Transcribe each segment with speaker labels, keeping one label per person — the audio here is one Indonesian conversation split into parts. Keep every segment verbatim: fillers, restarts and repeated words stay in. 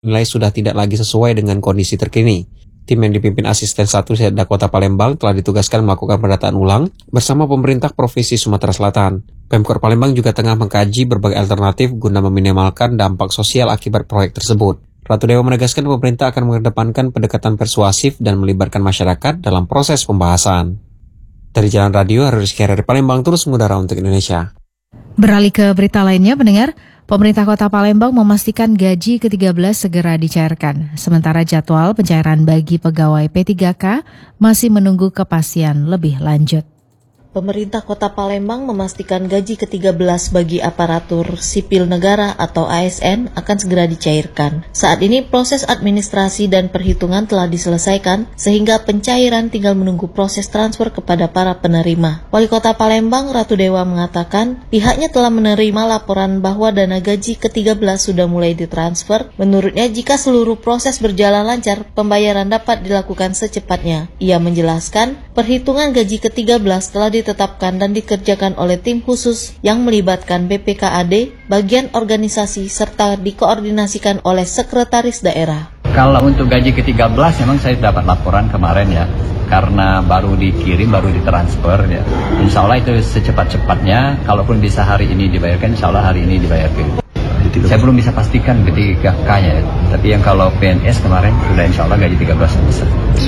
Speaker 1: nilai sudah tidak lagi sesuai dengan kondisi terkini. Tim yang dipimpin Asisten satu Setda Kota Palembang telah ditugaskan melakukan pendataan ulang bersama pemerintah Provinsi Sumatera Selatan. Pemkor Palembang juga tengah mengkaji berbagai alternatif guna meminimalkan dampak sosial akibat proyek tersebut. Ratu Dewa menegaskan pemerintah akan mengedepankan pendekatan persuasif dan melibatkan masyarakat dalam proses pembahasan. Dari Jalan Radio, Harus Rizky dari Palembang terus mengudara untuk Indonesia.
Speaker 2: Beralih ke berita lainnya, pendengar, pemerintah Kota Palembang memastikan gaji ke tiga belas segera dicairkan. Sementara jadwal pencairan bagi pegawai P tiga K masih menunggu kepastian lebih lanjut.
Speaker 3: Pemerintah Kota Palembang memastikan gaji ke tiga belas bagi aparatur sipil negara atau A S N akan segera dicairkan. Saat ini proses administrasi dan perhitungan telah diselesaikan sehingga pencairan tinggal menunggu proses transfer kepada para penerima. Wali Kota Palembang Ratu Dewa mengatakan pihaknya telah menerima laporan bahwa dana gaji ke tiga belas sudah mulai ditransfer. Menurutnya jika seluruh proses berjalan lancar, pembayaran dapat dilakukan secepatnya. Ia menjelaskan perhitungan gaji ke tiga belas telah ditetapkan dan dikerjakan oleh tim khusus yang melibatkan B P K A D, bagian organisasi, serta dikoordinasikan oleh sekretaris daerah.
Speaker 4: Kalau untuk gaji ke tiga belas memang saya dapat laporan kemarin ya, karena baru dikirim, baru ditransfer ya. Insya Allah itu secepat-cepatnya, kalaupun bisa hari ini dibayarkan, insya Allah hari ini dibayarkan. Saya belum bisa pastikan ke tiga K-nya ya, tapi yang kalau P N S kemarin sudah insya Allah gaji tiga belas bisa.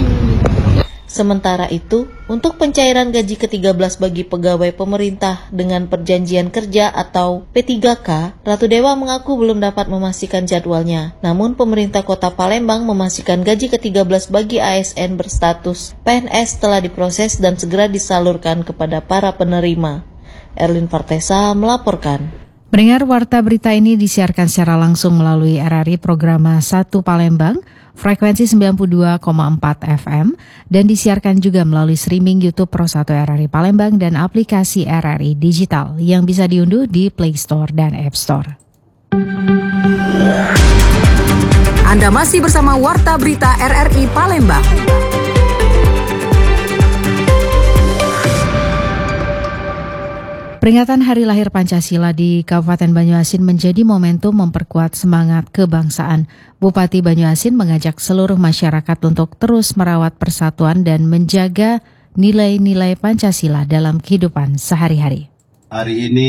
Speaker 3: Sementara itu, untuk pencairan gaji ke tiga belas bagi pegawai pemerintah dengan perjanjian kerja atau P tiga K, Ratu Dewa mengaku belum dapat memastikan jadwalnya. Namun pemerintah Kota Palembang memastikan gaji ke tiga belas bagi A S N berstatus P N S telah diproses dan segera disalurkan kepada para penerima. Erlin Partesa melaporkan.
Speaker 2: Pendengar, warta berita ini disiarkan secara langsung melalui R R I Programa satu Palembang, frekuensi sembilan puluh dua koma empat F M, dan disiarkan juga melalui streaming YouTube Pro satu R R I Palembang dan aplikasi R R I Digital yang bisa diunduh di Play Store dan App Store.
Speaker 5: Anda masih bersama Warta Berita R R I Palembang.
Speaker 2: Peringatan Hari Lahir Pancasila di Kabupaten Banyuasin menjadi momentum memperkuat semangat kebangsaan. Bupati Banyuasin mengajak seluruh masyarakat untuk terus merawat persatuan dan menjaga nilai-nilai Pancasila dalam kehidupan sehari-hari.
Speaker 6: Hari ini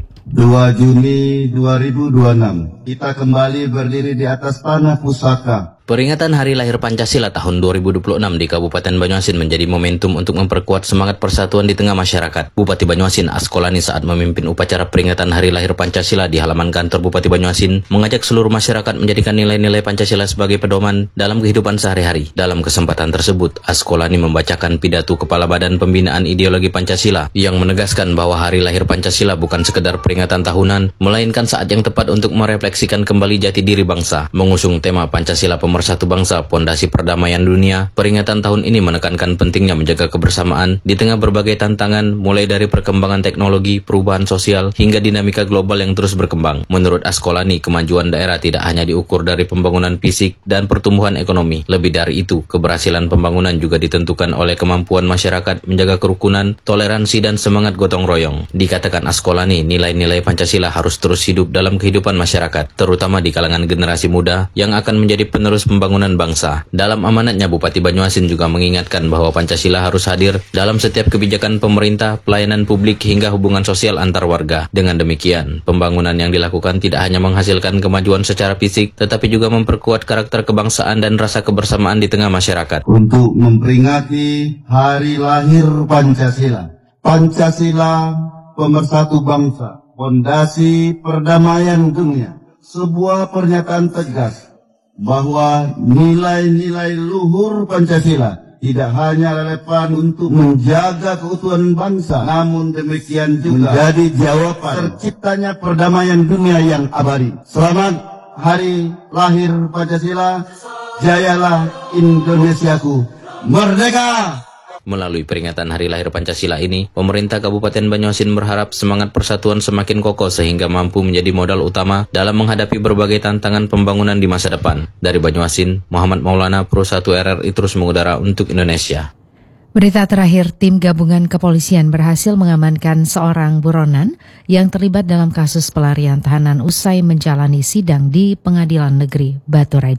Speaker 6: dua Juni dua ribu dua puluh enam, kita kembali berdiri di atas tanah pusaka.
Speaker 7: Peringatan Hari Lahir Pancasila tahun dua ribu dua puluh enam di Kabupaten Banyuasin menjadi momentum untuk memperkuat semangat persatuan di tengah masyarakat. Bupati Banyuasin Askolani saat memimpin upacara peringatan Hari Lahir Pancasila di halaman kantor Bupati Banyuasin mengajak seluruh masyarakat menjadikan nilai-nilai Pancasila sebagai pedoman dalam kehidupan sehari-hari. Dalam kesempatan tersebut, Askolani membacakan pidato Kepala Badan Pembinaan Ideologi Pancasila yang menegaskan bahwa Hari Lahir Pancasila bukan sekedar peringatan tahunan, melainkan saat yang tepat untuk merefleksikan kembali jati diri bangsa. Mengusung tema Pancasila Pemersatu Bangsa, Pondasi Perdamaian Dunia, peringatan tahun ini menekankan pentingnya menjaga kebersamaan di tengah berbagai tantangan, mulai dari perkembangan teknologi, perubahan sosial, hingga dinamika global yang terus berkembang. Menurut Askolani, kemajuan daerah tidak hanya diukur dari pembangunan fisik dan pertumbuhan ekonomi. Lebih dari itu, keberhasilan pembangunan juga ditentukan oleh kemampuan masyarakat menjaga kerukunan, toleransi, dan semangat gotong royong. Dikatakan Askolani, nilai-nilai Pancasila harus terus hidup dalam kehidupan masyarakat, terutama di kalangan generasi muda yang akan menjadi penerus pembangunan bangsa. Dalam amanatnya, Bupati Banyuasin juga mengingatkan bahwa Pancasila harus hadir dalam setiap kebijakan pemerintah, pelayanan publik, hingga hubungan sosial antar warga. Dengan demikian, pembangunan yang dilakukan tidak hanya menghasilkan kemajuan secara fisik, tetapi juga memperkuat karakter kebangsaan dan rasa kebersamaan di tengah masyarakat.
Speaker 6: Untuk memperingati Hari Lahir Pancasila, Pancasila pemersatu bangsa, pondasi perdamaian dunia, sebuah pernyataan tegas bahwa nilai-nilai luhur Pancasila tidak hanya relevan untuk menjaga keutuhan bangsa, namun demikian juga menjadi jawaban terciptanya perdamaian dunia yang abadi. Selamat Hari Lahir Pancasila, jayalah Indonesiaku, merdeka!
Speaker 7: Melalui peringatan Hari Lahir Pancasila ini, pemerintah Kabupaten Banyuasin berharap semangat persatuan semakin kokoh sehingga mampu menjadi modal utama dalam menghadapi berbagai tantangan pembangunan di masa depan. Dari Banyuasin, Muhammad Maulana, Pro satu R R I terus mengudara untuk Indonesia.
Speaker 2: Berita terakhir, tim gabungan kepolisian berhasil mengamankan seorang buronan yang terlibat dalam kasus pelarian tahanan usai menjalani sidang di Pengadilan Negeri Batu Raja.